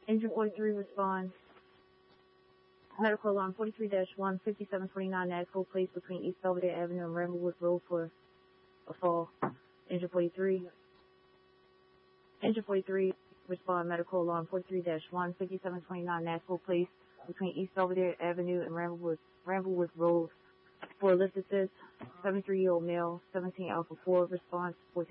Engine 43 responds. Medical alarm 43-1, 5729 Nashville Place between East Belvedere Avenue and Ramblewood Road for a fall. Engine 43. Engine 43 respond. Medical alarm 43-1, 5729 Nashville Place between East Belvedere Avenue and Ramblewood Road for a lift assist. 73-year-old male, 17 Alpha 4 response.